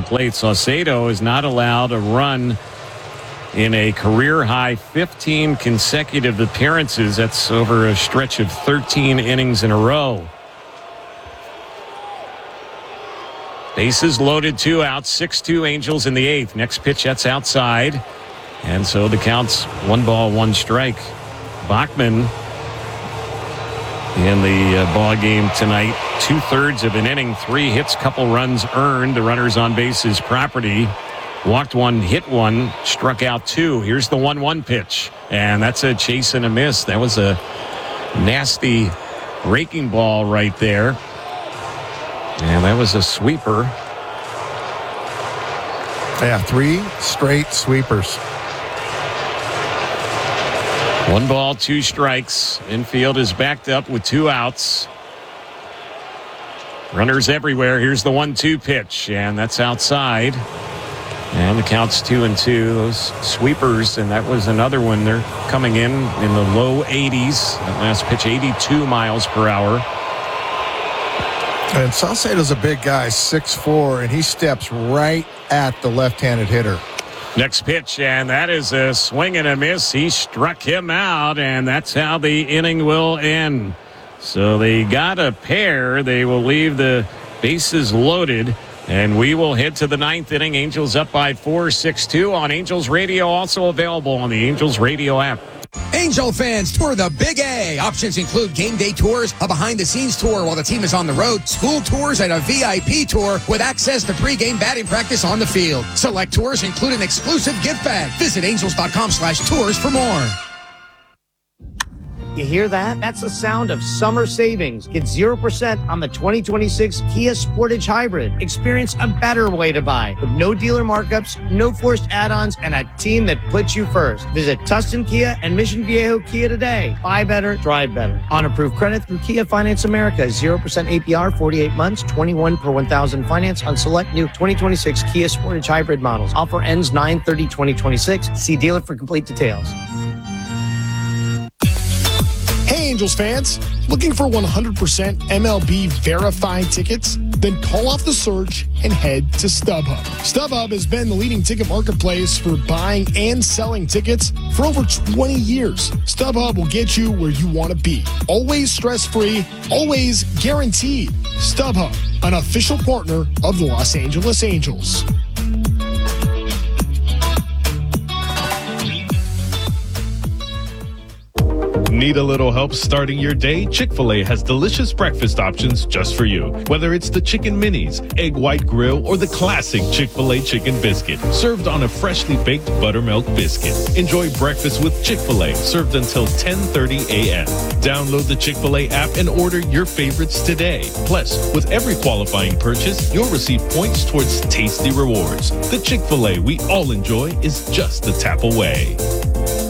plate. Saucedo is not allowed a run in a career-high 15 consecutive appearances. That's over a stretch of 13 innings in a row. Bases loaded, 2 outs, 6-2 Angels in the 8th. Next pitch, that's outside. And so the count's 1 ball, 1 strike. Bachman in the ball game tonight. 2/3 of an inning, 3 hits, couple runs earned. The runners on bases property. Walked 1, hit 1, struck out 2. Here's the 1-1 pitch. And that's a chase and a miss. That was a nasty breaking ball right there. And that was a sweeper. Yeah, 3 straight sweepers. 1 ball, 2 strikes. Infield is backed up with 2 outs. Runners everywhere. Here's the 1-2 pitch. And that's outside. And the count's 2-2. Those sweepers, and that was another one. They're coming in the low 80s. That last pitch, 82 miles per hour. And Saucedo's a big guy, 6'4", and he steps right at the left-handed hitter. Next pitch, and that is a swing and a miss. He struck him out, and that's how the inning will end. So they got a pair. They will leave the bases loaded. And we will head to the 9th inning. Angels up by 4, 6-2 on Angels Radio. Also available on the Angels Radio app. Angel fans, tour the Big A. Options include game day tours, a behind-the-scenes tour while the team is on the road, school tours, and a VIP tour with access to pregame batting practice on the field. Select tours include an exclusive gift bag. Visit angels.com/tours for more. You hear that? That's the sound of summer savings. Get 0% on the 2026 Kia Sportage Hybrid. Experience a better way to buy with no dealer markups, no forced add-ons, and a team that puts you first. Visit Tustin Kia and Mission Viejo Kia today. Buy better, drive better. On approved credit through Kia Finance America. 0% APR, 48 months, 21 per 1,000 finance on select new 2026 Kia Sportage Hybrid models. Offer ends 9/30/2026. See dealer for complete details. Hey, Angels fans, looking for 100% MLB verified tickets? Then call off the search and head to StubHub. StubHub has been the leading ticket marketplace for buying and selling tickets for over 20 years. StubHub will get you where you want to be. Always stress-free, always guaranteed. StubHub, an official partner of the Los Angeles Angels. Need a little help starting your day? Chick-fil-A has delicious breakfast options just for you. Whether it's the chicken minis, egg white grill, or the classic Chick-fil-A chicken biscuit, served on a freshly baked buttermilk biscuit. Enjoy breakfast with Chick-fil-A, served until 10:30 a.m. Download the Chick-fil-A app and order your favorites today. Plus, with every qualifying purchase, you'll receive points towards tasty rewards. The Chick-fil-A we all enjoy is just a tap away.